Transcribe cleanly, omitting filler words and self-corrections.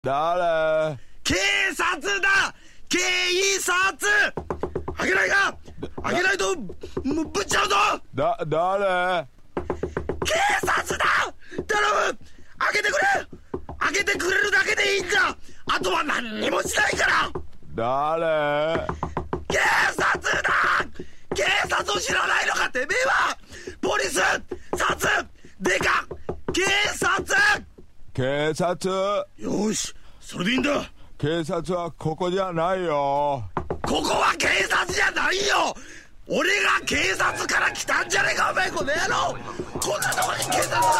誰？ 警察だ！警察！開けないか！開けないとぶっちゃうぞ！ 誰？ 警察だ！頼む！開けてくれ！開けてくれるだけでいいんだ！あとは何にもしないから！ 誰？ 警察だ！警察を知らないのかてめえは！ポリス！殺！デカ！警察！ 警察？ よし、それでいいんだ。 警察はここじゃないよ。 ここは警察じゃないよ。俺が警察から来たんじゃねえかお前この野郎。こんなとこに警察が